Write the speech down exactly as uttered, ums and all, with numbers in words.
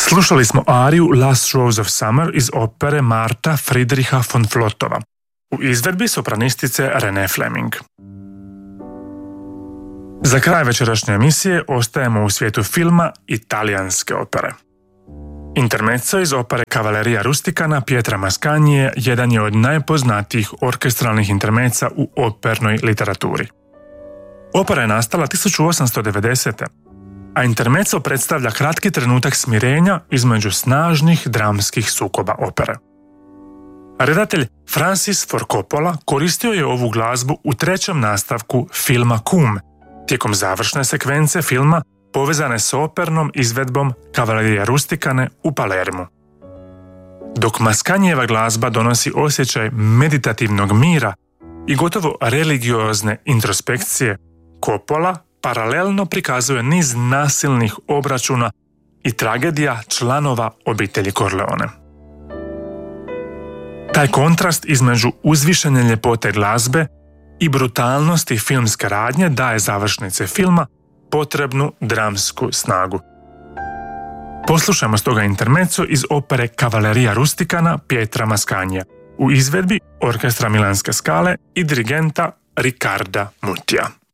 Slušali smo ariju Last Rose of Summer iz opere Marta Friedricha von Flottova u izvedbi sopranistice Renée Fleming. Za kraj večerašnje emisije ostajemo u svijetu filma i talijanske opere. Intermezzo iz opere Cavalleria Rusticana Pietra Mascanije jedan je od najpoznatijih orkestralnih intermeca u opernoj literaturi. Opera je nastala tisuću osamsto devedesete. a intermezzo predstavlja kratki trenutak smirenja između snažnih dramskih sukoba opere. Redatelj Francis Ford Coppola koristio je ovu glazbu u trećem nastavku filma Kum, tijekom završne sekvence filma povezane s opernom izvedbom Cavalleria Rusticane u Palermu. Dok Mascanijeva glazba donosi osjećaj meditativnog mira i gotovo religiozne introspekcije, Coppola paralelno prikazuje niz nasilnih obračuna i tragedija članova obitelji Corleone. Taj kontrast između uzvišene ljepote glazbe i brutalnosti filmske radnje daje završnici filma potrebnu dramsku snagu. Poslušajmo stoga intermezzo iz opere Cavalleria Rusticana Pietra Mascanija u izvedbi Orkestra Milanske Scale i dirigenta Riccarda Mutia.